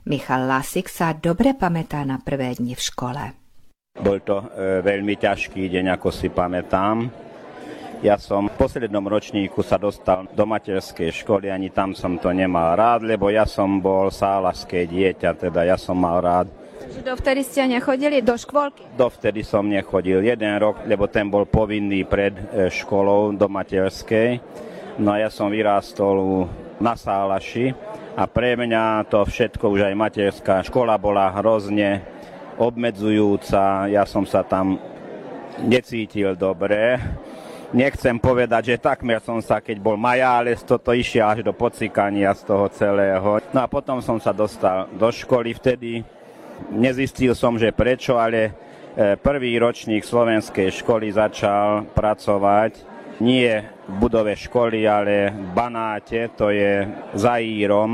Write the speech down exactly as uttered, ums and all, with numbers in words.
Michal Lasik sa dobre pamätá na prvé dni v škole. Bol to e, veľmi ťažký deň, ako si pamätám. Ja som v poslednom ročníku sa dostal do materskej školy, ani tam som to nemal rád, lebo ja som bol sálašské dieťa, teda ja som mal rád. Dovtedy ste nechodili do škôlky? Dovtedy som nechodil jeden rok, lebo ten bol povinný pred školou do materskej. No a ja som vyrástol na Sálaši a pre mňa to všetko, už aj materská škola bola hrozne obmedzujúca. Ja som sa tam necítil dobre. Nechcem povedať, že takmer som sa, keď bol majálec, toto išiel až do pocikania z toho celého. No a potom som sa dostal do školy vtedy. Nezistil som, že prečo, ale prvý ročník slovenskej školy začal pracovať nie v budove školy, ale v Banáte, to je za Írom.